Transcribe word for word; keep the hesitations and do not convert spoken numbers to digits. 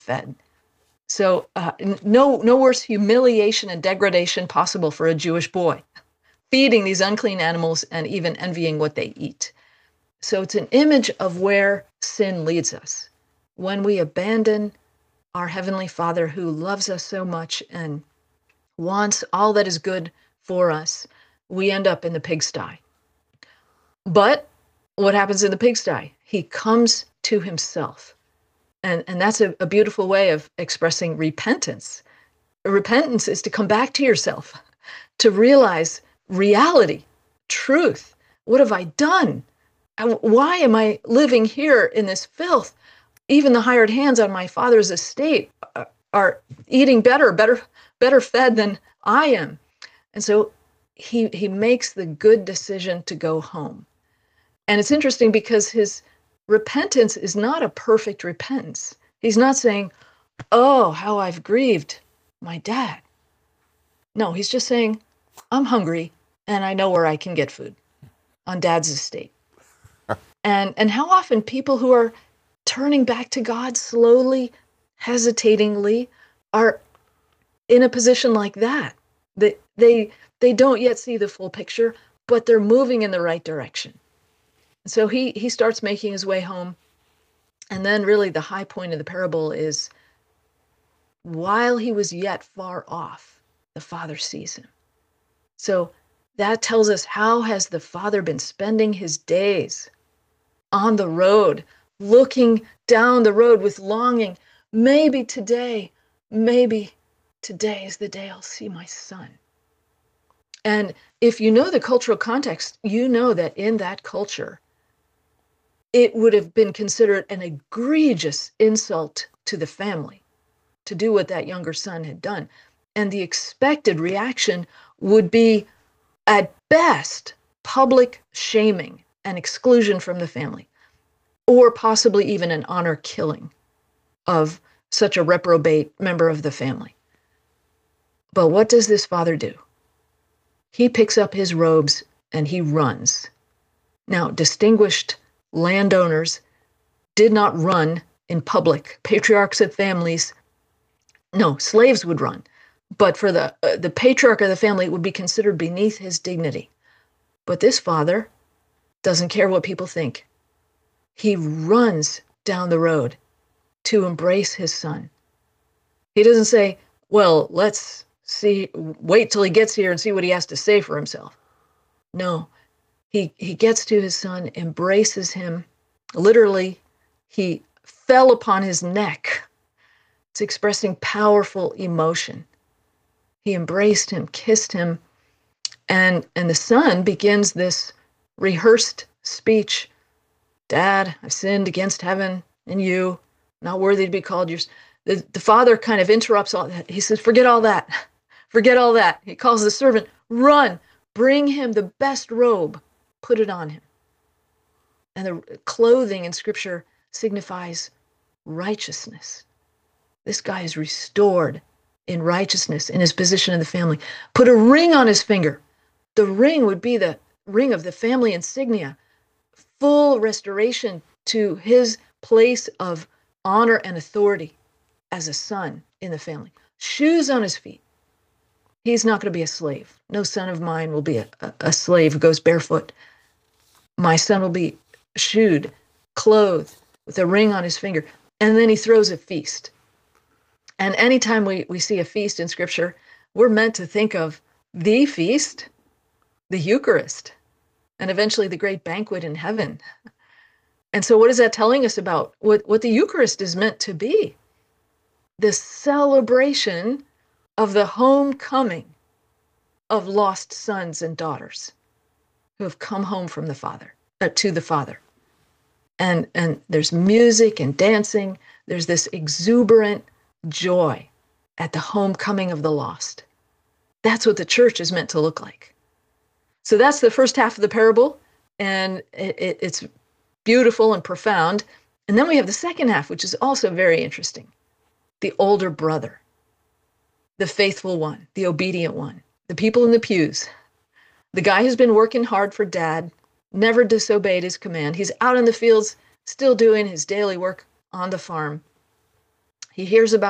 fed. So uh, no, no worse humiliation and degradation possible for a Jewish boy, feeding these unclean animals and even envying what they eat. So it's an image of where sin leads us. When we abandon our Heavenly Father who loves us so much and wants all that is good for us, we end up in the pigsty. But what happens in the pigsty? He comes to himself. And, and that's a, a beautiful way of expressing repentance. Repentance is to come back to yourself, to realize reality, truth. What have I done? Why am I living here in this filth? Even the hired hands on my father's estate are eating better, better, better fed than I am. And so he he makes the good decision to go home. And it's interesting because his repentance is not a perfect repentance. He's not saying, oh, how I've grieved my dad. No, he's just saying, I'm hungry and I know where I can get food on dad's estate. and and how often people who are turning back to God slowly, hesitatingly, are in a position like that. They, they, they don't yet see the full picture, but they're moving in the right direction. So he he starts making his way home. And then really the high point of the parable is while he was yet far off, the Father sees him. So that tells us, how has the Father been spending his days on the road, looking down the road with longing? Maybe today, maybe today is the day I'll see my son. And if you know the cultural context, you know that in that culture, it would have been considered an egregious insult to the family to do what that younger son had done. And the expected reaction would be, at best, public shaming and exclusion from the family, or possibly even an honor killing of such a reprobate member of the family. But what does this father do? He picks up his robes and he runs. Now, distinguished landowners did not run in public. Patriarchs of families, no, slaves would run. But for the uh, the patriarch of the family, it would be considered beneath his dignity. But this father doesn't care what people think. He runs down the road to embrace his son. He doesn't say, well, let's see, wait till he gets here and see what he has to say for himself. No, he, he gets to his son, embraces him. Literally, he fell upon his neck. It's expressing powerful emotion. He embraced him, kissed him, and, and the son begins this rehearsed speech. Dad, I've sinned against heaven and you, not worthy to be called yours. The, the father kind of interrupts all that. He says, forget all that. Forget all that. He calls the servant, run, bring him the best robe, put it on him. And the clothing in Scripture signifies righteousness. This guy is restored in righteousness in his position in the family. Put a ring on his finger. The ring would be the ring of the family insignia. Full restoration to his place of honor and authority as a son in the family. Shoes on his feet. He's not going to be a slave. No son of mine will be a, a, a slave who goes barefoot. My son will be shoed, clothed, with a ring on his finger. And then he throws a feast. And anytime we, we see a feast in Scripture, we're meant to think of the feast, the Eucharist, and eventually the great banquet in heaven. And so what is that telling us about what, what the Eucharist is meant to be? The celebration of the homecoming of lost sons and daughters who have come home from the Father, uh, to the Father. And, and there's music and dancing. There's this exuberant joy at the homecoming of the lost. That's what the church is meant to look like. So that's the first half of the parable, and it, it, it's beautiful and profound. And then we have the second half, which is also very interesting. The older brother, the faithful one, the obedient one, the people in the pews. The guy who's been working hard for dad, never disobeyed his command. He's out in the fields, still doing his daily work on the farm. He hears about